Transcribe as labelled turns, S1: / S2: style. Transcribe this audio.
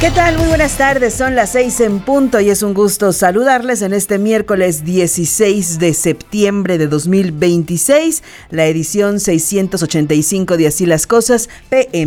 S1: ¿Qué tal? Muy buenas tardes, son las 6 en punto y es un gusto saludarles en este miércoles 16 de septiembre de 2026, la edición 685 de Así las Cosas, PM